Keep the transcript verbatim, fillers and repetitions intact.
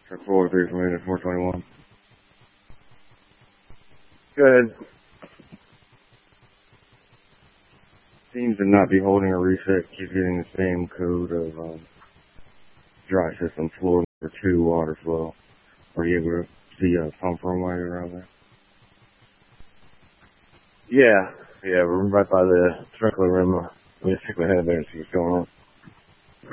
Check four three from unit four twenty-one. Good. Seems to not be holding a reset. Keeps getting the same code of um, dry system floor number two water flow. Are you able to see a pump room while you're around there? Yeah. Yeah, we're right by the sprinkler room. Let me stick my head there and see what's going on.